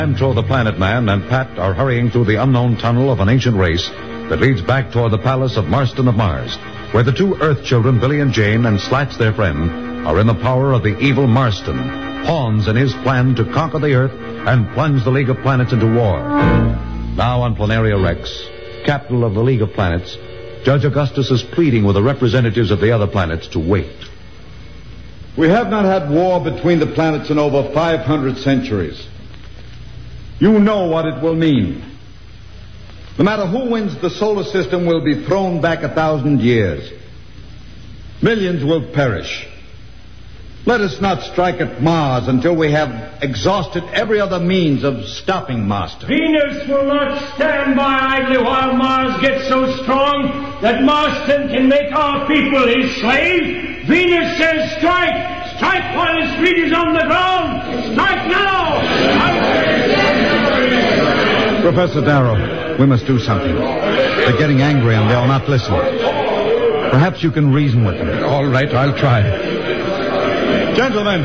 Antro the Planet Man and Pat are hurrying through the unknown tunnel of an ancient race that leads back toward the palace of Marston of Mars, where the two Earth children, Billy and Jane, and Slats, their friend, are in the power of the evil Marston, pawns in his plan to conquer the Earth and plunge the League of Planets into war. Now on Planaria Rex, capital of the League of Planets, Judge Augustus is pleading with the representatives of the other planets to wait. We have not had war between the planets in over 500 centuries. You know what it will mean. No matter who wins, the solar system will be thrown back 1,000 years. Millions will perish. Let us not strike at Mars until we have exhausted every other means of stopping Marston. Venus will not stand by idly while Mars gets so strong that Marston can make our people his slaves. Venus says strike! Strike while his fleet is on the ground! Strike now! Professor Darrow, we must do something. They're getting angry and they'll not listen. Perhaps you can reason with them. All right, I'll try. Gentlemen,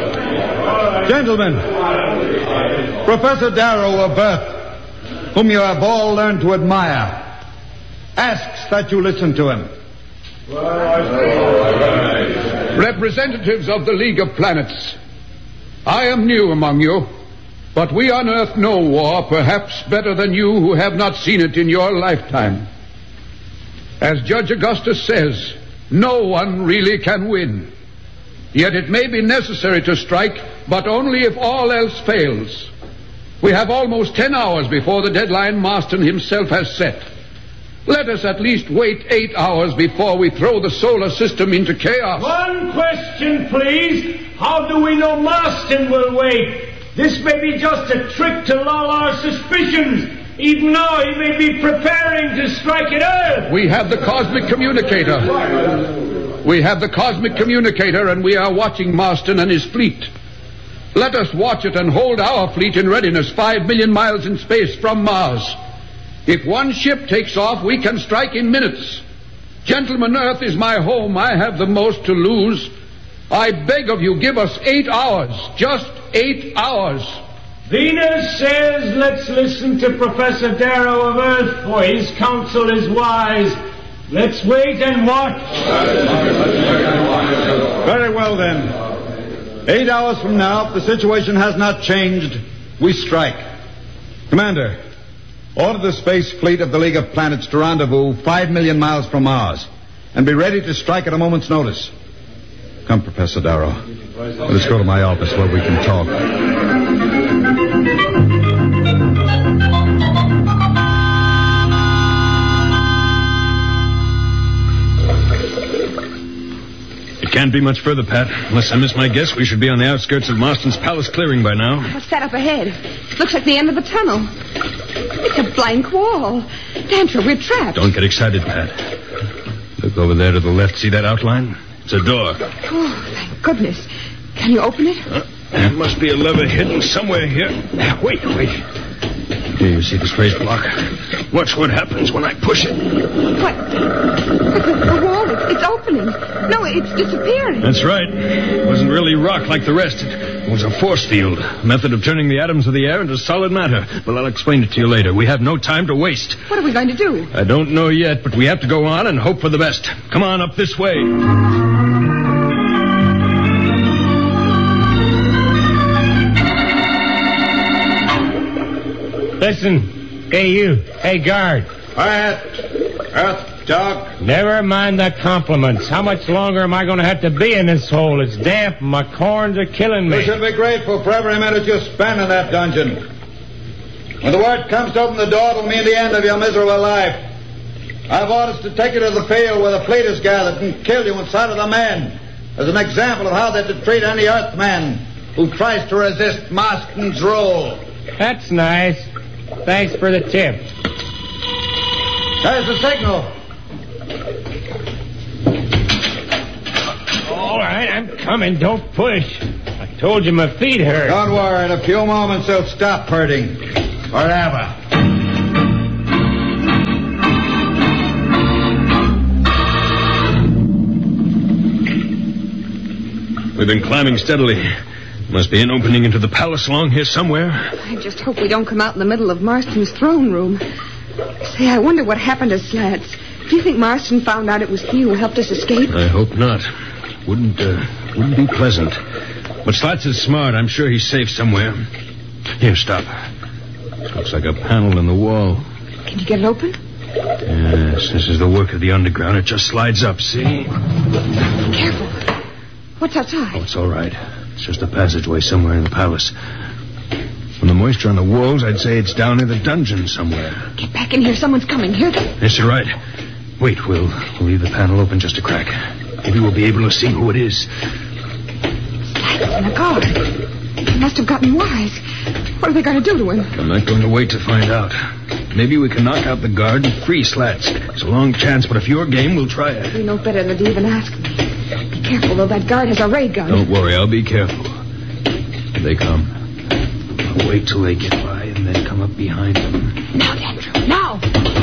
Professor Darrow of Earth, whom you have all learned to admire, asks that you listen to him. Representatives of the League of Planets, I am new among you, but we on Earth know war perhaps better than you who have not seen it in your lifetime. As Judge Augustus says, no one really can win. Yet it may be necessary to strike, but only if all else fails. We have almost 10 hours before the deadline Marston himself has set. Let us at least wait 8 hours before we throw the solar system into chaos. One question, please. How do we know Marston will wait? This may be just a trick to lull our suspicions. Even now he may be preparing to strike at Earth. We have the cosmic communicator. And we are watching Marston and his fleet. Let us watch it and hold our fleet in readiness 5 million miles in space from Mars. If one ship takes off, we can strike in minutes. Gentlemen, Earth is my home. I have the most to lose. I beg of you, give us 8 hours. Just 8 hours. Venus says let's listen to Professor Darrow of Earth, for his counsel is wise. Let's wait and watch. Very well, then. 8 hours from now, if the situation has not changed, we strike. Commander, order the space fleet of the League of Planets to rendezvous 5 million miles from Mars and be ready to strike at a moment's notice. Come, Professor Darrow. Let us go to my office where we can talk. It can't be much further, Pat. Unless I miss my guess, we should be on the outskirts of Marston's Palace clearing by now. What's that up ahead? Looks like the end of the tunnel. It's a blank wall. Dantra, we're trapped. Don't get excited, Pat. Look over there to the left. See that outline? It's a door. Oh, thank goodness. Can you open it? There must be a lever hidden somewhere here. Wait. Here, you see this raised block? Watch what happens when I push it. What? The wall, it's opening. No, it's disappearing. That's right. It wasn't really rock like the rest. It was a force field. A method of turning the atoms of the air into solid matter. Well, I'll explain it to you later. We have no time to waste. What are we going to do? I don't know yet, but we have to go on and hope for the best. Come on up this way. Listen, hey you, hey guard. Quiet, Earth dog. Never mind the compliments. How much longer am I going to have to be in this hole? It's damp and my corns are killing me. You should be grateful for every minute you spend in that dungeon. When the word comes to open the door, it'll mean the end of your miserable life. I have orders to take you to the field where the fleet is gathered and kill you in sight of the men as an example of how they're to treat any Earthman who tries to resist Marston's rule. That's nice. Thanks for the tip. There's the signal. All right, I'm coming. Don't push. I told you my feet hurt. Don't worry. In a few moments, they'll stop hurting. Forever. We've been climbing steadily. Must be an opening into the palace along here somewhere. I just hope we don't come out in the middle of Marston's throne room. Say, I wonder what happened to Slats. Do you think Marston found out it was he who helped us escape? I hope not. Wouldn't be pleasant. But Slats is smart. I'm sure he's safe somewhere. Here, stop. This looks like a panel in the wall. Can you get it open? Yes, this is the work of the underground. It just slides up, see? Careful. What's outside? Oh, it's all right. It's just a passageway somewhere in the palace. From the moisture on the walls, I'd say it's down in the dungeon somewhere. Get back in here. Someone's coming. Hear them? Yes, you're right. Wait, we'll leave the panel open just a crack. Maybe we'll be able to see who it is. Slats and a guard. They must have gotten wise. What are they going to do to him? I'm not going to wait to find out. Maybe we can knock out the guard and free Slats. It's a long chance, but if you're game, we'll try it. You know better than to even ask me. Be careful, though. That guard has a ray gun. Don't worry. I'll be careful. Here they come. I'll wait till they get by and then come up behind them. Now, Dantro. Now!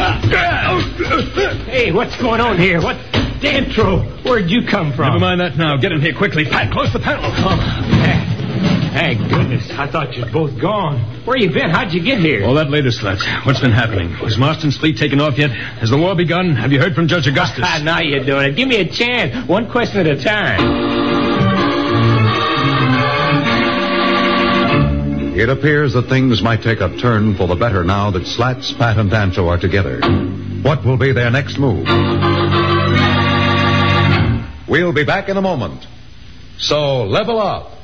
Hey, what's going on here? What? Dantro, where'd you come from? Never mind that now. Get in here quickly. Pat, close the panel. Oh, Pat. Thank goodness. I thought you'd both gone. Where you been? How'd you get here? All that later, Slats. What's been happening? Has Marston's fleet taken off yet? Has the war begun? Have you heard from Judge Augustus? Now you're doing it. Give me a chance. One question at a time. It appears that things might take a turn for the better now that Slats, Pat, and Dantro are together. What will be their next move? We'll be back in a moment. So level up.